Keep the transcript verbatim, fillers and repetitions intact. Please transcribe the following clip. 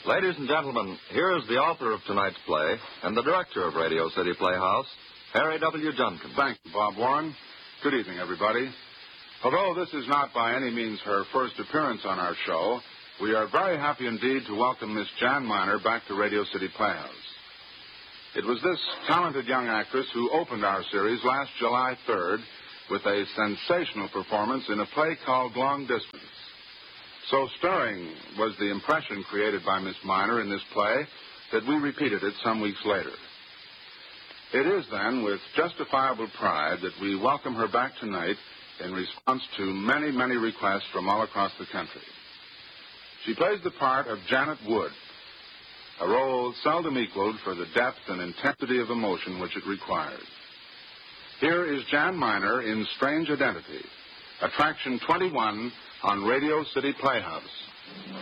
Ladies and gentlemen, here is the author of tonight's play and the director of Radio City Playhouse, Harry W. Junkin. Thank you, Bob Warren. Good evening, everybody. Although this is not by any means her first appearance on our show, we are very happy indeed to welcome Miss Jan Miner back to Radio City Playhouse. It was this talented young actress who opened our series last July third with a sensational performance in a play called Long Distance. So stirring was the impression created by Miss Miner in this play that we repeated it some weeks later. It is, then, with justifiable pride that we welcome her back tonight in response to many, many requests from all across the country. She plays the part of Janet Wood, a role seldom equaled for the depth and intensity of emotion which it requires. Here is Jan Miner in Strange Identity, Attraction twenty-one on Radio City Playhouse.